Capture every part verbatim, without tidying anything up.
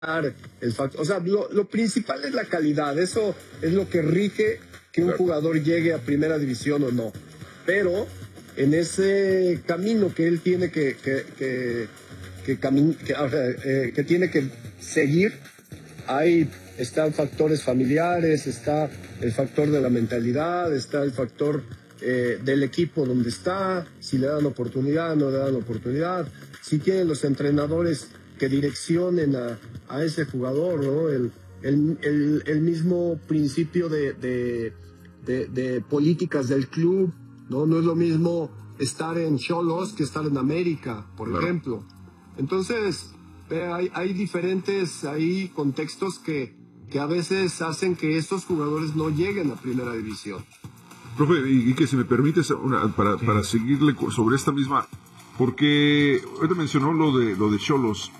el factor, o sea, lo, lo principal es la calidad, eso es lo que rige que un claro. jugador llegue a primera división o no. Pero en ese camino que él tiene que, que, que, que, cami que, o sea, eh, que tiene que seguir, hay están factores familiares, está el factor de la mentalidad, está el factor eh, del equipo donde está, si le dan oportunidad, no le dan oportunidad, si tienen los entrenadores que direccionen a, a ese jugador, ¿no? El, el, el, el mismo principio de, de, de, de políticas del club, ¿no? No es lo mismo estar en Xolos que estar en América, por claro. ejemplo. Entonces, eh, hay, hay diferentes ahí contextos que, que a veces hacen que estos jugadores no lleguen a primera división. Profe, y, y que si me permites, una, para, sí. para seguirle sobre esta misma, porque ahorita mencionó lo de lo de Xolos.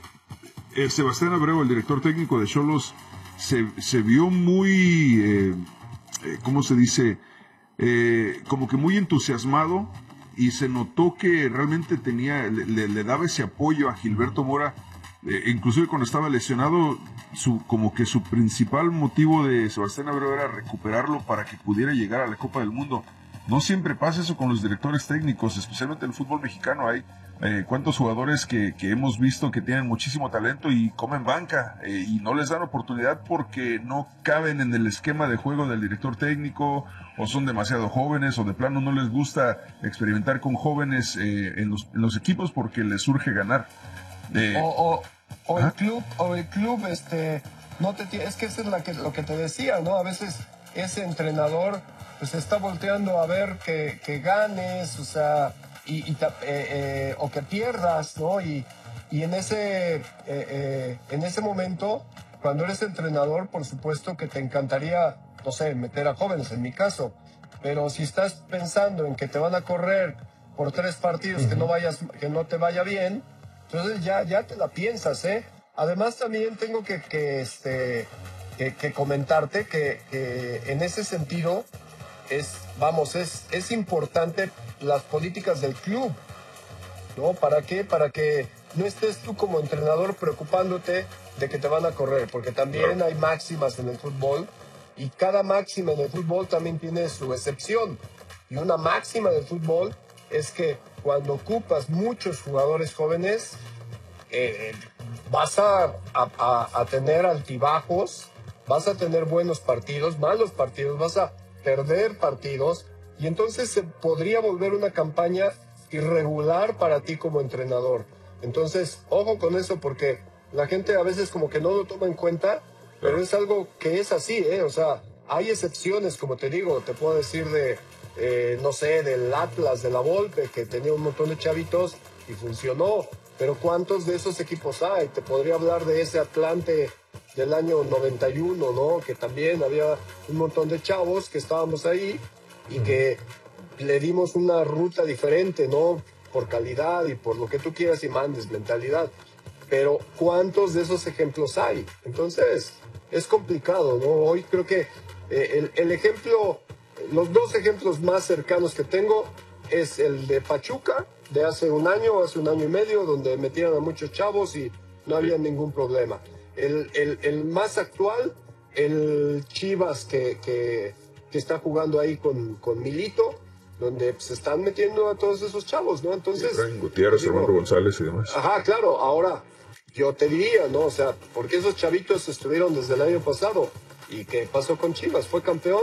Eh, Sebastián Abreu, el director técnico de Xolos, se, se vio muy, eh, eh, ¿cómo se dice? Eh, como que muy entusiasmado, y se notó que realmente tenía, le, le daba ese apoyo a Gilberto Mora, eh, inclusive cuando estaba lesionado, su, como que su principal motivo de Sebastián Abreu era recuperarlo para que pudiera llegar a la Copa del Mundo. No siempre pasa eso con los directores técnicos, especialmente en el fútbol mexicano. Hay eh, cuántos jugadores que, que hemos visto que tienen muchísimo talento y comen banca, eh, y no les dan oportunidad porque no caben en el esquema de juego del director técnico, o son demasiado jóvenes, o de plano no les gusta experimentar con jóvenes eh, en, los, en los equipos porque les surge ganar. Eh, o o, o el club, o el club, este, no te es que eso es la que, lo que te decía, ¿no? A veces ese entrenador pues está volteando a ver que, que ganes, o sea, y, y eh, eh, o que pierdas, ¿no? Y, y en ese eh, eh, en ese momento, cuando eres entrenador, por supuesto que te encantaría, no sé, meter a jóvenes, en mi caso, pero si estás pensando en que te van a correr por tres partidos, uh-huh. que no vayas, que no te vaya bien, entonces ya, ya te la piensas, ¿eh? Además también tengo que, que, este, que, que comentarte que, que en ese sentido es, vamos, es, es importante las políticas del club, ¿no? ¿Para qué? Para que no estés tú como entrenador preocupándote de que te van a correr, porque también hay máximas en el fútbol, y cada máxima en el fútbol también tiene su excepción. Y una máxima del fútbol es que cuando ocupas muchos jugadores jóvenes, eh, vas a, a, a tener altibajos, vas a tener buenos partidos, malos partidos, vas a perder partidos, y entonces se podría volver una campaña irregular para ti como entrenador. Entonces, ojo con eso, porque la gente a veces como que no lo toma en cuenta, pero es algo que es así, ¿eh? O sea, hay excepciones, como te digo, te puedo decir de, eh, no sé, del Atlas, de la Volpe, que tenía un montón de chavitos y funcionó, pero ¿cuántos de esos equipos hay? Te podría hablar de ese Atlante del año noventa y uno, ¿no? Que también había un montón de chavos que estábamos ahí y que le dimos una ruta diferente, ¿no? Por calidad y por lo que tú quieras y mandes, mentalidad. Pero ¿cuántos de esos ejemplos hay? Entonces, es complicado, ¿no? Hoy creo que eh, el, el ejemplo, los dos ejemplos más cercanos que tengo es el de Pachuca, de hace un año, hace un año y medio, donde metían a muchos chavos y no había ningún problema. El, el, el más actual, el Chivas que, que, que está jugando ahí con, con Milito, donde se están metiendo a todos esos chavos, ¿no? Entonces, Efraín Gutiérrez, Armando González y demás. Ajá, claro. Ahora, yo te diría, ¿no? O sea, porque esos chavitos estuvieron desde el año pasado. ¿Y qué pasó con Chivas? ¿Fue campeón?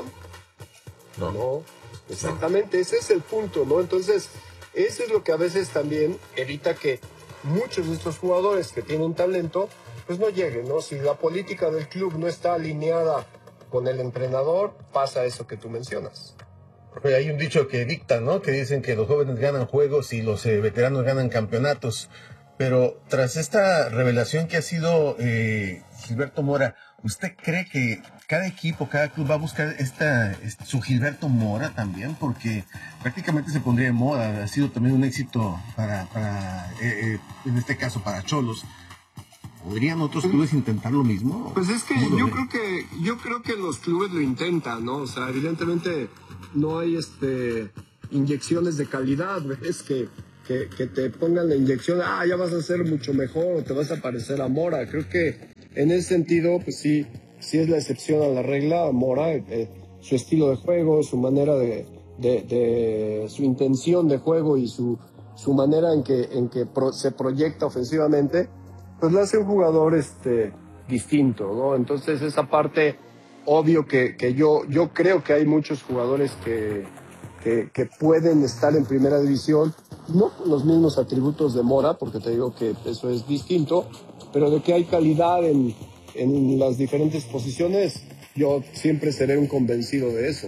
No. No, exactamente. No. Ese es el punto, ¿no? Entonces, eso es lo que a veces también evita que muchos de estos jugadores que tienen talento, pues no lleguen, ¿no? Si la política del club no está alineada con el entrenador, pasa eso que tú mencionas. Hay un dicho que dicta, ¿no? Que dicen que los jóvenes ganan juegos y los eh, veteranos ganan campeonatos. Pero tras esta revelación que ha sido eh, Gilberto Mora, ¿usted cree que cada equipo, cada club va a buscar esta, esta, su Gilberto Mora también? Porque prácticamente se pondría de moda. Ha sido también un éxito para, para eh, eh, en este caso, para Xolos. ¿Podrían otros clubes intentar lo mismo? Pues es que yo creo que yo creo que los clubes lo intentan, ¿no? O sea, evidentemente no hay este inyecciones de calidad, es que que, que te pongan la inyección, ah, ya vas a ser mucho mejor o te vas a parecer a Mora. Creo que en ese sentido, pues sí, sí es la excepción a la regla, Mora, eh, su estilo de juego, su manera de, de, de su intención de juego y su, su manera en que, en que pro, se proyecta ofensivamente, pues le hace un jugador este, distinto, ¿no? Entonces esa parte, obvio que, que yo, yo creo que hay muchos jugadores que, que, que pueden estar en primera división, no con los mismos atributos de Mora, porque te digo que eso es distinto, pero de que hay calidad en, en las diferentes posiciones, yo siempre seré un convencido de eso.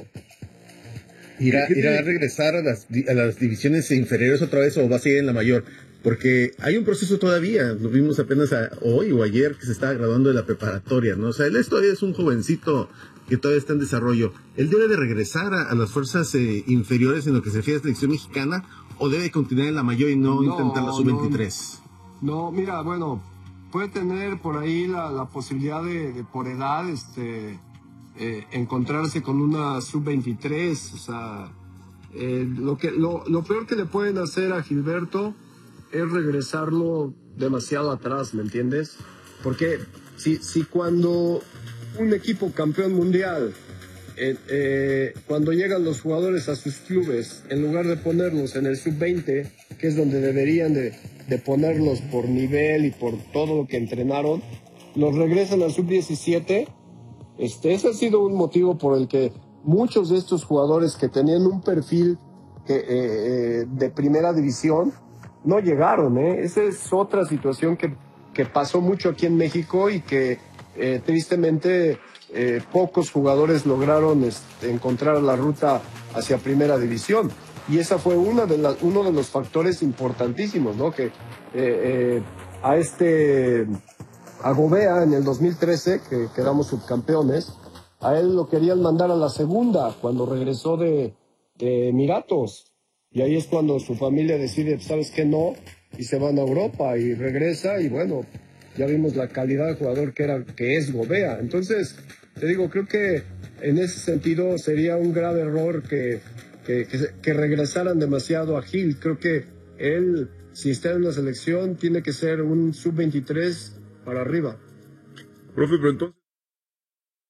¿Irá, irá a regresar a las, a las divisiones inferiores otra vez o va a seguir en la mayor? Porque hay un proceso todavía, lo vimos apenas a, hoy o ayer que se estaba graduando de la preparatoria, ¿no? O sea, él es, todavía es un jovencito que todavía está en desarrollo. ¿Él debe de regresar a, a las fuerzas eh, inferiores en lo que se refiere a la selección mexicana o debe continuar en la mayor y no, no intentar la sub veintitrés? No, no, mira, bueno, puede tener por ahí la, la posibilidad de, de por edad, este... Eh, encontrarse con una sub veintitrés, o sea, eh, lo, que, lo, lo peor que le pueden hacer a Gilberto es regresarlo demasiado atrás, ¿me entiendes? Porque si, si cuando un equipo campeón mundial, eh, eh, cuando llegan los jugadores a sus clubes, en lugar de ponerlos en el sub veinte, que es donde deberían de, de ponerlos por nivel y por todo lo que entrenaron, los regresan al sub diecisiete. Este, ese ha sido un motivo por el que muchos de estos jugadores que tenían un perfil que, eh, de primera división no llegaron, ¿eh? Esa es otra situación que, que pasó mucho aquí en México y que eh, tristemente eh, pocos jugadores lograron este, encontrar la ruta hacia primera división. Y esa fue una de las, uno de los factores importantísimos, ¿no? Que eh, eh, a este... a Gobea en el dos mil trece, que quedamos subcampeones, a él lo querían mandar a la segunda cuando regresó de, de Emiratos. Y ahí es cuando su familia decide, ¿sabes qué? No, y se van a Europa y regresa y bueno, ya vimos la calidad de jugador que, era, que es Gobea. Entonces, te digo, creo que en ese sentido sería un grave error que, que, que, que regresaran demasiado a Gil. Creo que él, si está en la selección, tiene que ser un sub veintitrés para arriba. Profe, pero entonces...